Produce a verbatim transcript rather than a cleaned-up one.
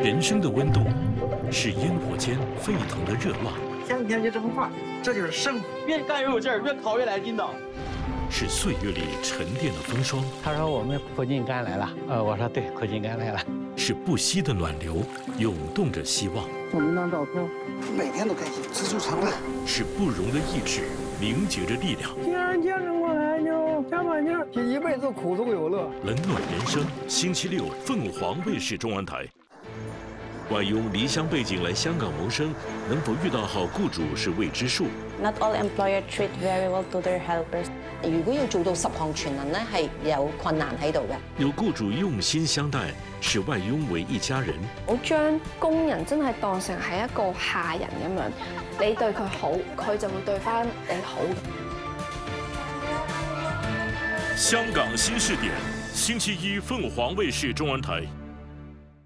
人生的温度，是烟火间沸腾的热浪。 天天就这么画，这就是生活。 越干越有劲儿，越烤越来劲道。 是岁月里沉淀的风霜。 他说我们苦尽甘来了，呃，我说对，苦尽甘来了。 是不息的暖流，涌动着希望。 送您张照片， 每天都开心，知足常乐。 是不容的意志，凝结着力量。 既然坚持过来，就加把劲儿，一辈子苦中有乐。 冷暖人生，星期六凤凰卫视中文台。外佣离乡背井来香港谋生，能否遇到好雇主是未知數。 Not all employer treat very well to their helpers。 如果要做到十項全能咧，係有困難喺度嘅。 有雇主用心相待，視外佣為一家人。 我將工人真係當成係一個下人咁樣，你對佢好，佢就會對翻你好。 香港新視點，星期一鳳凰衛視中文台。